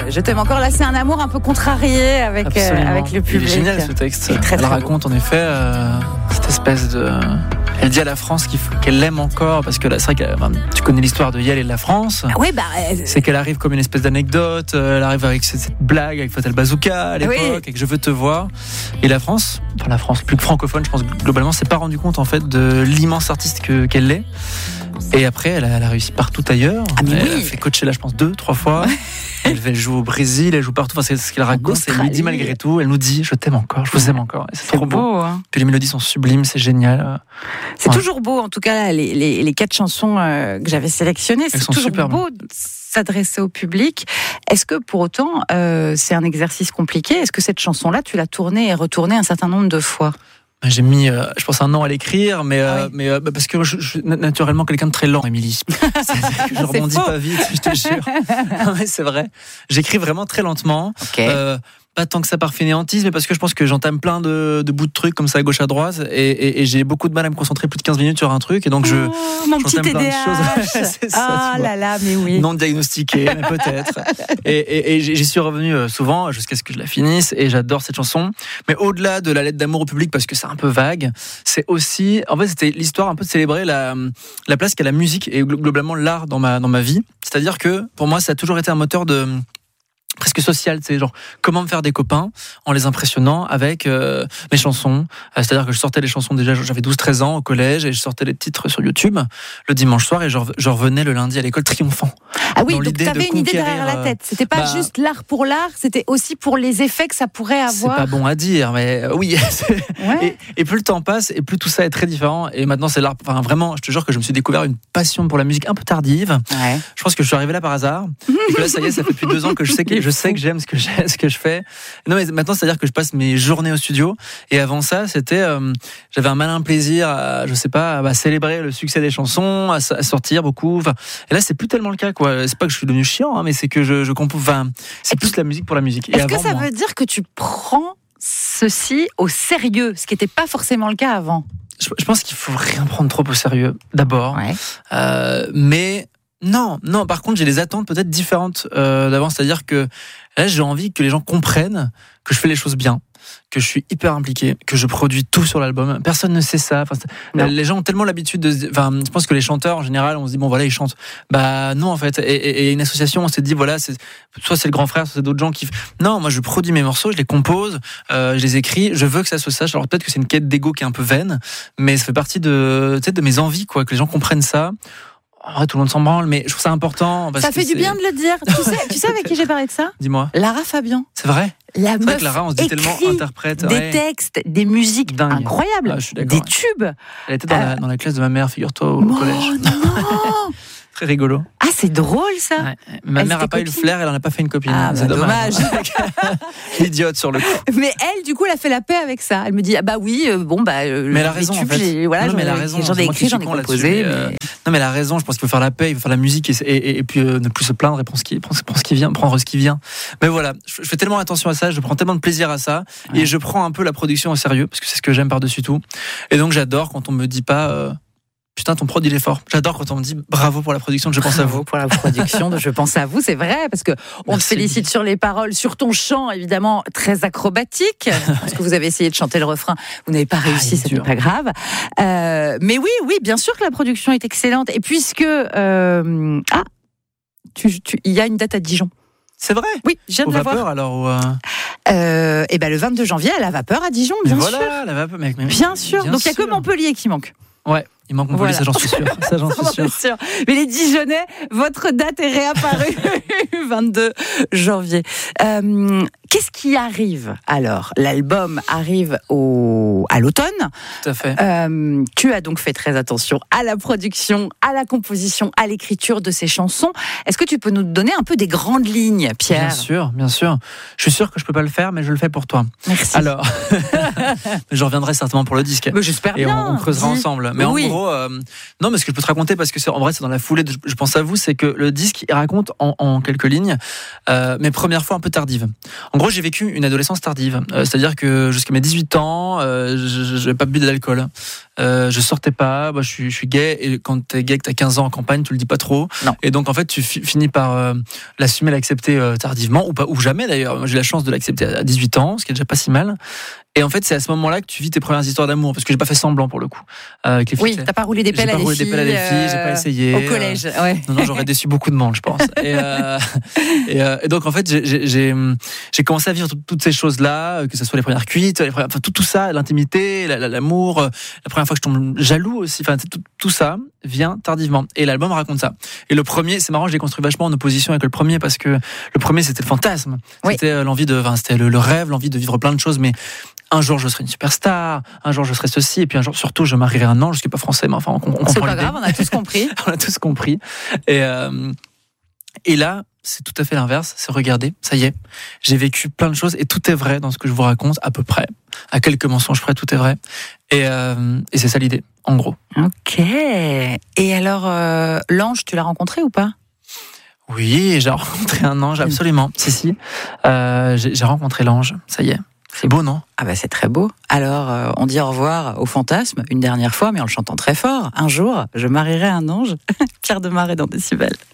Je t'aime encore. Là, c'est un amour un peu contrarié avec le public. Il est génial ce texte. Elle raconte en effet cette espèce de... Elle dit à la France qu'elle l'aime encore, parce que là, c'est vrai que tu connais l'histoire de Yael et de la France. Oui, c'est qu'elle arrive comme une espèce d'anecdote, elle arrive avec cette blague avec Fatal Bazooka à l'époque, avec Je veux te voir. Et la France, plus que francophone, je pense globalement, s'est pas rendu compte en fait de l'immense artiste qu'elle est. Et après, elle a réussi partout ailleurs. Elle a fait coacher là, je pense, 2-3 fois. Elle joue au Brésil, elle joue partout. Enfin, c'est ce qu'elle raconte. Elle nous dit malgré tout, elle nous dit je t'aime encore, je vous aime encore. Et c'est trop beau. Hein. Puis les mélodies sont sublimes, c'est génial. C'est toujours beau, en tout cas, les 4 chansons que j'avais sélectionnées. C'est toujours beau de s'adresser au public. Est-ce que pour autant, c'est un exercice compliqué ? Est-ce que cette chanson-là, tu l'as tournée et retournée un certain nombre de fois ? J'ai mis, je pense, 1 an à l'écrire, mais parce que je suis naturellement quelqu'un de très lent, Émilie. Je rebondis pas vite, je te jure. Ouais, c'est vrai. J'écris vraiment très lentement. Okay. Pas tant que ça par fainéantise, mais parce que je pense que j'entame plein de bouts de trucs comme ça à gauche à droite, et j'ai beaucoup de mal à me concentrer plus de 15 minutes sur un truc, et donc mon petit j'entame plein de choses. C'est ça, mais oui. Non diagnostiqué, mais peut-être. Et j'y suis revenu souvent jusqu'à ce que je la finisse, et j'adore cette chanson. Mais au-delà de la lettre d'amour au public, parce que c'est un peu vague, c'est aussi, en fait, c'était l'histoire un peu de célébrer la place qu'a la musique et globalement l'art dans ma vie. C'est-à-dire que pour moi, ça a toujours été un moteur de presque social, c'est genre comment me faire des copains en les impressionnant avec mes chansons. C'est-à-dire que je sortais les chansons déjà, j'avais 12-13 ans au collège, et je sortais les titres sur YouTube le dimanche soir, et je revenais le lundi à l'école triomphant. Ah oui, donc tu avais une idée derrière la tête. C'était pas juste l'art pour l'art, c'était aussi pour les effets que ça pourrait avoir. C'est pas bon à dire, mais oui. Et plus le temps passe, et plus tout ça est très différent. Et maintenant, c'est l'art. Enfin, vraiment, je te jure que je me suis découvert une passion pour la musique un peu tardive. Ouais. Je pense que je suis arrivé là par hasard. Et que là, ça y est, ça fait depuis 2 ans que je sais que j'aime ce que je fais. Non, mais maintenant, c'est-à-dire que je passe mes journées au studio. Et avant ça, c'était, j'avais un malin plaisir à, je sais pas, à célébrer le succès des chansons, à sortir beaucoup. Enfin, et là, c'est plus tellement le cas, quoi. C'est pas que je suis devenu chiant, hein, mais c'est que je compose. Enfin, c'est plus la musique pour la musique. Est-ce que ça veut dire que tu prends ceci au sérieux, ce qui n'était pas forcément le cas avant? Je pense qu'il faut rien prendre trop au sérieux, d'abord. Ouais. Mais non. Par contre, j'ai des attentes peut-être différentes d'avant. C'est-à-dire que là, j'ai envie que les gens comprennent que je fais les choses bien, que je suis hyper impliqué, que je produis tout sur l'album. Personne ne sait ça. Enfin, les gens ont tellement l'habitude de... Enfin, je pense que les chanteurs, en général, on se dit, bon, voilà, ils chantent. Bah non, en fait. Et une association, on s'est dit, voilà, soit c'est le grand frère, soit c'est d'autres gens qui... Non, moi, je produis mes morceaux, je les compose, je les écris, je veux que ça se sache. Alors peut-être que c'est une quête d'ego qui est un peu vaine, mais ça fait partie de mes envies, quoi, que les gens comprennent ça. Oh, tout le monde s'en branle, mais je trouve ça important. Parce ça fait du bien de le dire. Tu sais avec qui j'ai parlé de ça? Dis-moi. Lara Fabian. C'est vrai? La meuf vrai que Lara, on se dit tellement interprète. Des textes, des musiques dingues, incroyables, des tubes. Elle était dans la classe de ma mère, figure-toi, au collège. Non. Très rigolo. Ah, c'est drôle ça. Ouais. Ma mère n'a pas eu le flair, elle n'en a pas fait une copine. Ah, c'est dommage. Idiote sur le coup. Mais elle, du coup, elle a fait la paix avec ça. Elle me dit, ah bah oui, mais elle a raison. Tubes, en fait. Voilà, mais elle a raison. J'en ai écrit, j'en ai composé. Non, mais elle a raison. Je pense qu'il faut faire la paix, il faut faire la musique et puis ne plus se plaindre et prendre ce qui vient, prendre ce qui vient. Mais voilà, je fais tellement attention à ça, je prends tellement de plaisir à ça, et je prends un peu la production au sérieux parce que c'est ce que j'aime par-dessus tout. Et donc j'adore quand on me dit pas. Putain, ton prod il est fort. J'adore quand on me dit bravo pour la production de Je pense à vous. Bravo pour la production de Je pense à vous, c'est vrai, parce que on te félicite sur les paroles, sur ton chant évidemment très acrobatique. Parce que vous avez essayé de chanter le refrain, vous n'avez pas réussi, ce n'est pas grave. Mais oui, bien sûr que la production est excellente. Et puisque il y a une date à Dijon. C'est vrai. Oui, je viens de la voir. Alors. Et ben le 22 janvier à la Vapeur à Dijon, bien sûr. Voilà, la Vapeur, mec. Bien sûr. Donc il y a que Montpellier qui manque. Ouais. Il manque Montpellier, ça j'en suis sûr. Mais les Dijonnais, votre date est réapparue 22 janvier. Qu'est-ce qui arrive alors? L'album arrive à l'automne. Tout à fait. Tu as donc fait très attention à la production, à la composition, à l'écriture de ces chansons. Est-ce que tu peux nous donner un peu des grandes lignes, Pierre? Bien sûr. Je suis sûr que je peux pas le faire, mais je le fais pour toi. Merci. Alors, je reviendrai certainement pour le disque. Mais j'espère bien. Et on creusera ensemble. Mais oui. En gros, non, mais ce que je peux te raconter, parce que en vrai, c'est dans la foulée de Je pense à vous, c'est que le disque, il raconte en quelques lignes mes premières fois un peu tardives. En En gros, j'ai vécu une adolescence tardive. C'est-à-dire que jusqu'à mes 18 ans, je n'avais pas bu d'alcool. Je sortais pas. Moi, je suis gay. Et quand t'es gay, que t'as 15 ans en campagne, tu le dis pas trop. Non. Et donc, en fait, tu finis par l'assumer, l'accepter tardivement, ou jamais d'ailleurs. Moi, j'ai eu la chance de l'accepter à 18 ans, ce qui est déjà pas si mal. Et en fait, c'est à ce moment-là que tu vis tes premières histoires d'amour, parce que j'ai pas fait semblant pour le coup. Avec les filles, oui, t'as pas roulé des pelles à des filles. J'ai pas essayé. Au collège, ouais. Non, j'aurais déçu beaucoup de monde, je pense. Et donc, en fait, j'ai commencé à vivre toutes ces choses-là, que ce soit les premières cuites, enfin, tout ça, l'intimité, l'amour, la première fois que je tombe jaloux aussi, enfin, tout ça vient tardivement. Et l'album raconte ça. Et le premier, c'est marrant, je l'ai construit vachement en opposition avec le premier, parce que le premier, c'était le fantasme. Oui. C'était l'envie c'était le rêve, l'envie de vivre plein de choses, mais un jour je serai une superstar, un jour je serai ceci, et puis un jour surtout je marierai un ange, ce qui n'est pas français, mais enfin on comprend c'est pas l'idée. grave, on a tous compris. On a tous compris. Et là, c'est tout à fait l'inverse, c'est regarder, ça y est, j'ai vécu plein de choses et tout est vrai dans ce que je vous raconte, à peu près. À quelques mensonges près, tout est vrai. Et c'est ça l'idée, en gros. Ok. Et alors, l'ange, tu l'as rencontré ou pas ? Oui, j'ai rencontré un ange, absolument. Si. J'ai rencontré l'ange, ça y est. C'est beau, non ? Ah bah c'est très beau. Alors, on dit au revoir au fantasme une dernière fois, mais en le chantant très fort. Un jour, je marierai un ange. Pierre Demar est dans Décibel.